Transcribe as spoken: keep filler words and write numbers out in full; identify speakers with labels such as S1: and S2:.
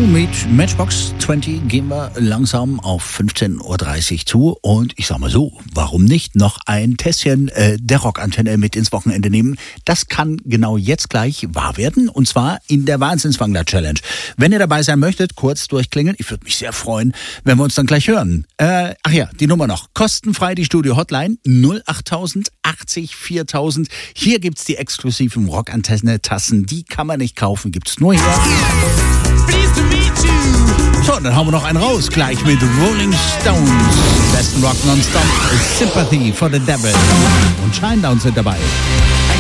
S1: mit Matchbox zwanzig gehen wir langsam auf fünfzehn Uhr dreißig zu und ich sag mal so, warum nicht noch ein Tässchen äh, der Rockantenne mit ins Wochenende nehmen? Das kann genau jetzt gleich wahr werden und zwar in der Wahnsinnswangler Challenge. Wenn ihr dabei sein möchtet, kurz durchklingeln. Ich würde mich sehr freuen, wenn wir uns dann gleich hören. Äh, ach ja, die Nummer noch. Kostenfrei die Studio-Hotline null acht tausend achtzig viertausend. Hier gibt's die exklusiven Rockantenne-Tassen. Die kann man nicht kaufen, gibt's nur hier. So, dann hauen wir noch einen raus, gleich mit Rolling Stones. Besten Rock nonstop, Sympathy for the Devil. Und Shinedown sind dabei.